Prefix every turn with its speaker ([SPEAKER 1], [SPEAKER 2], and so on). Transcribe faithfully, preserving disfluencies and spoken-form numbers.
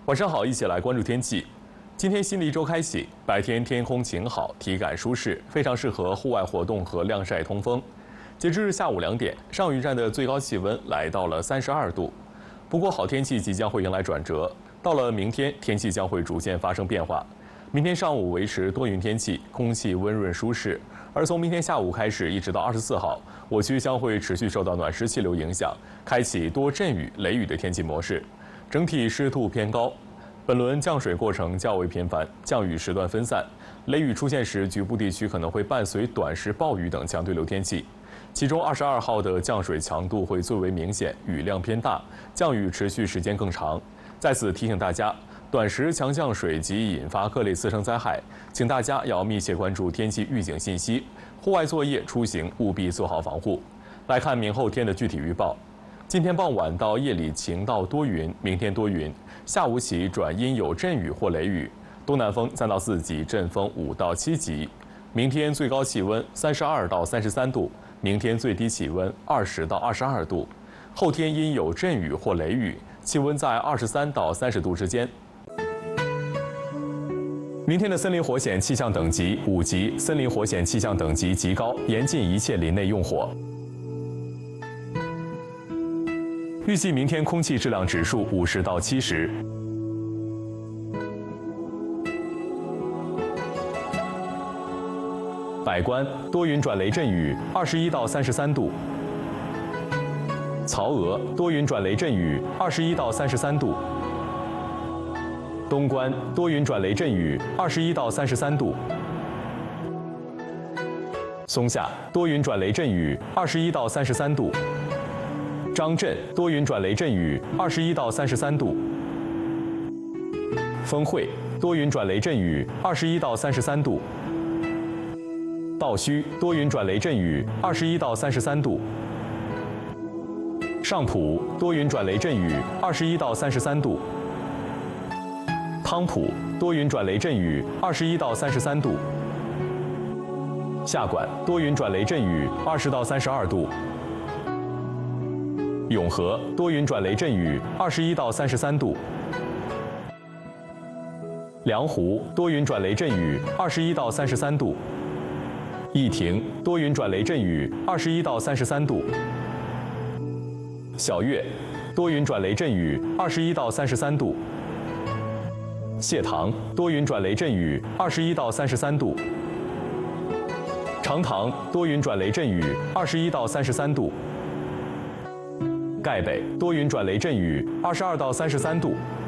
[SPEAKER 1] 晚上好，一起来关注天气。今天新的一周开启，白天天空晴好，体感舒适，非常适合户外活动和晾晒通风。截至下午两点，上虞站的最高气温来到了三十二度。不过好天气即将会迎来转折，到了明天天气将会逐渐发生变化。明天上午维持多云天气，空气温润舒适。而从明天下午开始，一直到二十四号，我区将会持续受到暖湿气流影响，开启多阵雨、雷雨的天气模式。整体湿度偏高，本轮降水过程较为频繁，降雨时段分散，雷雨出现时，局部地区可能会伴随短时暴雨等强对流天气。其中二十二号的降水强度会最为明显，雨量偏大，降雨持续时间更长。在此提醒大家，短时强降水及引发各类次生灾害，请大家要密切关注天气预警信息，户外作业出行务必做好防护。来看明后天的具体预报。今天傍晚到夜里晴到多云，明天多云，下午起转阴有阵雨或雷雨，东南风三到四级，阵风五到七级。明天最高气温三十二到三十三度，明天最低气温二十到二十二度。后天阴有阵雨或雷雨，气温在二十三到三十度之间。明天的森林火险气象等级五级，森林火险气象等级极高，严禁一切林内用火。预计明天空气质量指数五十到七十。百官多云转雷阵雨，二十一到三十三度。曹娥多云转雷阵雨，二十一到三十三度。东关多云转雷阵雨，二十一到三十三度。松下多云转雷阵雨，二十一到三十三度。张镇多云转雷阵雨，二十一到三十三度。丰会多云转雷阵雨，二十一到三十三度。道圩多云转雷阵雨，二十一到三十三度。上浦多云转雷阵雨，二十一到三十三度。汤浦多云转雷阵雨，二十一到三十三度。下管多云转雷阵雨，二十到三十二度。永和多云转雷阵雨，二十一到三十三度。梁湖多云转雷阵雨，二十一到三十三度。义亭多云转雷阵雨，二十一到三十三度。小月多云转雷阵雨，二十一到三十三度。谢塘多云转雷阵雨，二十一到三十三度。长塘多云转雷阵雨，二十一到三十三度。盖北多云转雷阵雨，二十二到三十三度。